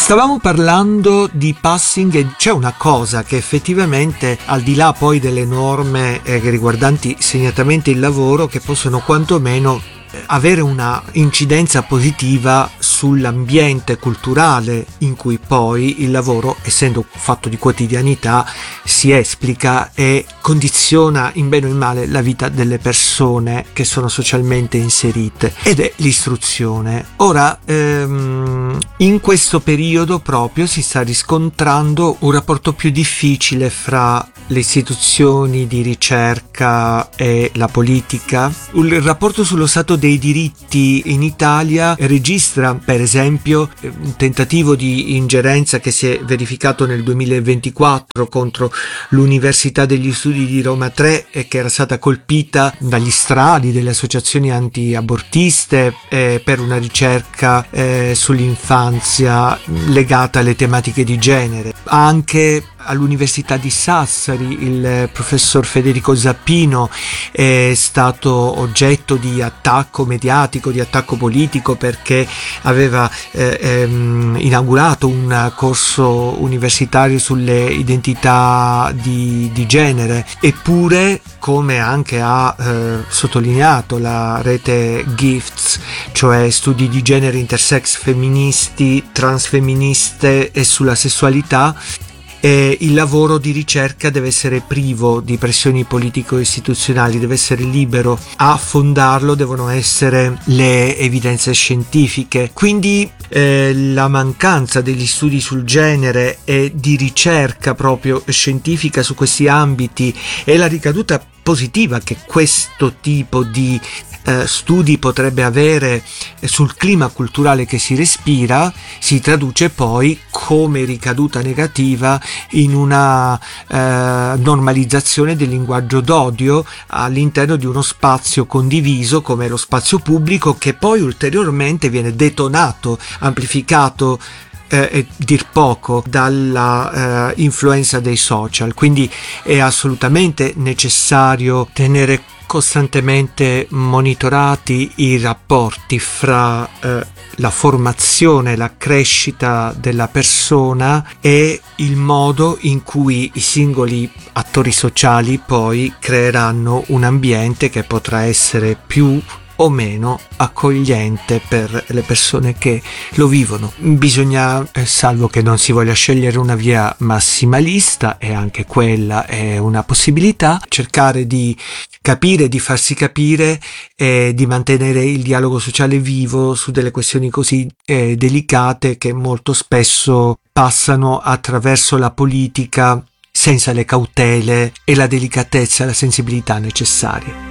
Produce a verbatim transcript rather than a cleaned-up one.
Stavamo parlando di passing e c'è una cosa che effettivamente, al di là poi delle norme eh, riguardanti segnatamente il lavoro, che possono quantomeno avere una incidenza positiva sull'ambiente culturale in cui poi il lavoro, essendo fatto di quotidianità, si esplica e condiziona in bene o in male la vita delle persone che sono socialmente inserite, ed è l'istruzione. Ora, ehm, in questo periodo proprio si sta riscontrando un rapporto più difficile fra le istituzioni di ricerca e la politica. Il rapporto sullo stato dei diritti in Italia registra, per esempio, un tentativo di ingerenza che si è verificato nel duemilaventiquattro contro l'Università degli Studi di Roma tre e che era stata colpita dagli strali delle associazioni anti-abortiste eh, per una ricerca eh, sull'infanzia legata alle tematiche di genere. Anche all'Università di Sassari il professor Federico Zappino è stato oggetto di attacco mediatico, di attacco politico, perché aveva eh, ehm, inaugurato un corso universitario sulle identità di, di genere. Eppure, come anche ha eh, sottolineato la rete GIFTS, cioè studi di genere intersex, femministi, transfemministe e sulla sessualità, Eh, il lavoro di ricerca deve essere privo di pressioni politico-istituzionali, deve essere libero. A fondarlo devono essere le evidenze scientifiche. Quindi eh, la mancanza degli studi sul genere e di ricerca proprio scientifica su questi ambiti e la ricaduta positiva che questo tipo di eh, studi potrebbe avere sul clima culturale che si respira si traduce poi come ricaduta negativa in una eh, normalizzazione del linguaggio d'odio all'interno di uno spazio condiviso come lo spazio pubblico, che poi ulteriormente viene detonato, amplificato Eh, e dir poco dalla eh, influenza dei social. Quindi è assolutamente necessario tenere costantemente monitorati i rapporti fra eh, la formazione, la crescita della persona e il modo in cui i singoli attori sociali poi creeranno un ambiente che potrà essere più o meno accogliente per le persone che lo vivono. Bisogna, eh, salvo che non si voglia scegliere una via massimalista, e anche quella è una possibilità, cercare di capire, di farsi capire e di mantenere il dialogo sociale vivo su delle questioni così eh, delicate che molto spesso passano attraverso la politica senza le cautele e la delicatezza e la sensibilità necessarie.